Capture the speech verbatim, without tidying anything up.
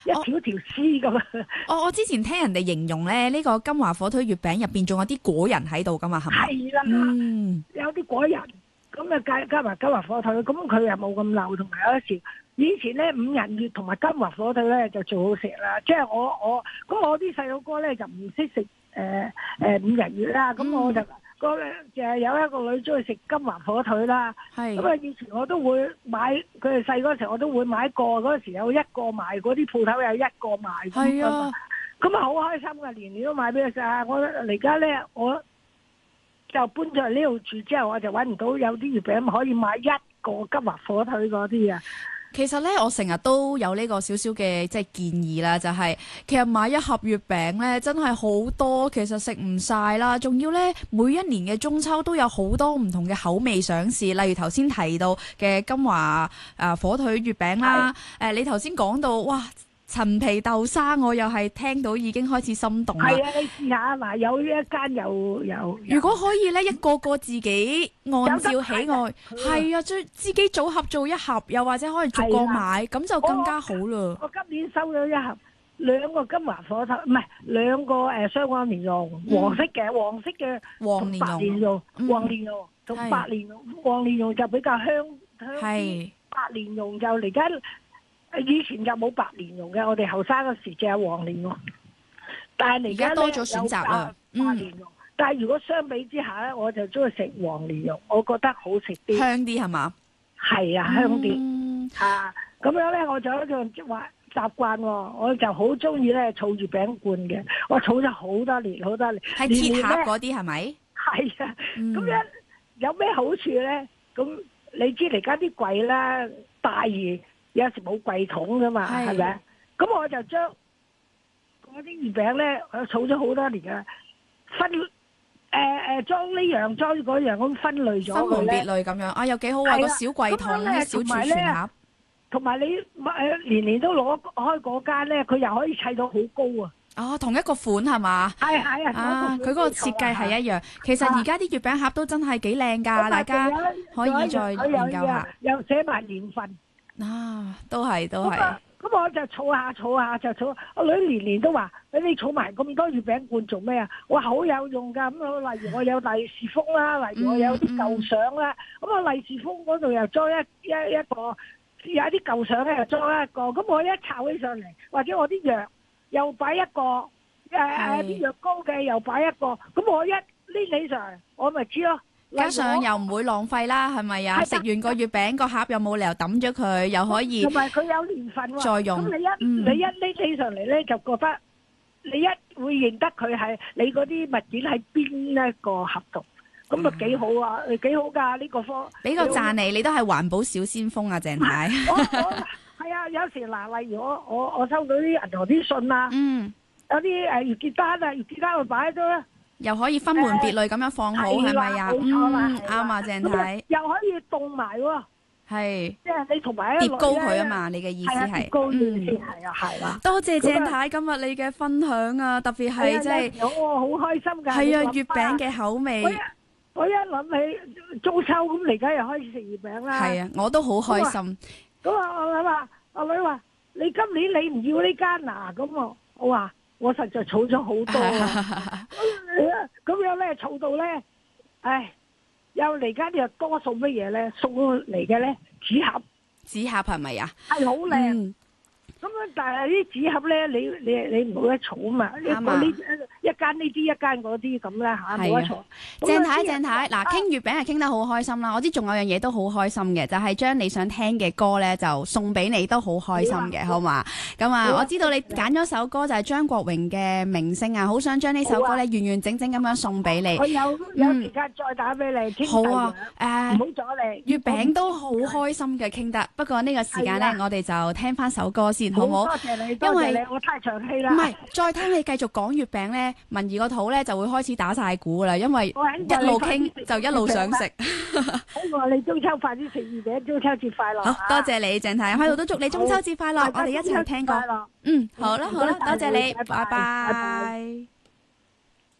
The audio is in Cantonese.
一條條絲咁啊。 我我之前聽人哋形容咧，呢、這個金華火腿月餅入邊仲有啲果仁喺度噶嘛，係咪？ 係啦， 嗯， 有啲果仁，咁啊加加埋金華火腿，咁佢又冇咁漏，同埋有時以前咧五仁月同埋金華火腿咧就最好食啦。即係我我咁我啲細佬哥咧就唔識食誒誒五仁月啦，咁我就。個就係有一個女中意食金華火腿啦，咁啊以前我都會買，佢哋細嗰時候我都會買過，嗰時有一個賣，嗰啲鋪頭有一個賣， 係啊， 咁啊好開心噶，年年都買俾佢食啊！我而家咧我就搬咗嚟呢度住之後，我就揾唔到有啲月餅可以買一個金華火腿嗰啲啊。 其實咧，我成日都有呢個少少嘅即係建議啦，就係、是、其實買一盒月餅咧，真係好多，其實食唔晒啦。仲要咧，每一年嘅中秋都有好多唔同嘅口味上市，例如頭先提到嘅金華啊火腿月餅啦。誒、呃，你頭先講到哇〜陳皮豆沙，我又係聽到已經開始心動啦。 係啊，你試下嗱，有一間有有。 如果可以咧，一個個自己按照喜愛，係啊，將自己組合做一盒，又或者可以逐個買，咁就更加好啦。 我今年收咗一盒兩個金華火腿，唔係兩個誒雙黃蓮蓉，黃色嘅黃色嘅黃蓮蓉，黃蓮蓉同白蓮蓉，黃蓮蓉就比較香香啲，白蓮蓉就嚟緊。以前就冇白蓮蓉嘅，我哋後生嗰時就有黃蓮蓉，但係而家多咗選擇啦。 白蓮蓉，但係如果相比之下咧，我就中意食黃蓮蓉，我覺得好食啲， 香啲係嘛？ 係啊，香啲、 嗯、 啊，咁樣咧我就有一種話習慣喎，我就好中意咧儲月餅罐嘅，我儲咗好多年好多年。 係鐵盒嗰啲係咪？ 係啊，咁、 嗯、 樣有咩好處咧？咁你知而家啲櫃啦，大而有時冇櫃桶噶嘛，係咪？咁我就將嗰啲月餅咧，我儲咗好多年嘅，分誒誒裝呢樣裝嗰樣咁分類咗， 分門別類咁樣啊，又幾好啊！個小櫃桶、小儲存盒， 同埋你誒年年都攞開嗰間咧，佢又可以砌到好高啊！ 哦，同一個款係嘛？ 係係啊， 啊，佢嗰個設計係一樣。其實而家啲月餅盒都真係幾靚㗎，大家可以再研究下。 又寫埋年份。 啊，都係都係。 咁我就儲下儲下就儲，我女年年都話：你你儲埋咁多月餅罐做咩啊？我話好有用㗎。咁我例如我有利是封啦，例如我有啲舊相啦，咁我利是封嗰度又裝一一一個，有啲舊相咧又裝一個。咁我一摷起上嚟，或者我啲藥又擺一個，誒誒啲藥膏嘅又擺一個。咁我一拎起上嚟，我咪知咯。 加上又唔會浪費啦，係咪啊？食完個月餅個盒又冇理由抌咗佢，又可以同埋佢有年份喎。 再用。 咁你一、嗯、你一拎起上嚟咧，就覺得你一會認得佢係你嗰啲物件喺邊一個盒度，咁啊幾好啊，幾好㗎呢個科。俾個讚你，你都係環保小先鋒啊，鄭太。 我我係啊，有時嗱，例如我我我收到啲銀行啲信啊， 嗯， 有啲誒月結單啊，月結單我擺喺度啦。 又可以分門別類咁樣放好，係咪啊？嗯，啱啊，鄭太。 又可以凍埋喎。 係。 即係你同埋疊高佢啊嘛，你嘅意思係。 疊高意思係啊，係啦。 多謝鄭太今日你嘅分享啊，特別係即係。 我好開心㗎。 係啊，月餅嘅口味。 我一諗起中秋咁，嚟緊又開始食月餅啦。 係啊，我都好開心。 咁啊，我諗話，阿女話：你今年你唔要呢間啊？咁我我話。我實在儲咗好多啊！咁樣咧儲到咧，唉，又嚟緊又多送乜嘢咧？送嚟嘅咧紙盒， 紙盒係咪啊？ 係好靚。咁樣但係啲紙盒咧，你你你唔好得儲啊嘛！一個呢一間呢啲一間嗰啲咁啦嚇，冇得儲。 鄭太鄭太，嗱傾月餅係傾得好開心啦！我知仲有樣嘢都好開心嘅，就係將你想聽嘅歌咧就送俾你，都好開心嘅，好嘛？咁啊，我知道你揀咗首歌就係張國榮嘅《明星》啊，好想將呢首歌咧完完整整咁樣送俾你。 我有有時間再打俾你。 好啊，誒， 唔好阻你。 月餅都好開心嘅傾得，不過呢個時間咧，我哋就聽翻首歌先。好唔好？ 多謝你，多謝你，我太長氣啦。 唔係，再聽你繼續講月餅咧，文怡個肚咧就會開始打晒鼓啦，因為一路傾就一路想食。 希望你中秋快啲食月餅，中秋節快樂。 好多謝你，鄭太，喺度都祝你中秋節快樂。我哋一齊聽歌。嗯，好啦好啦，多謝你，拜拜。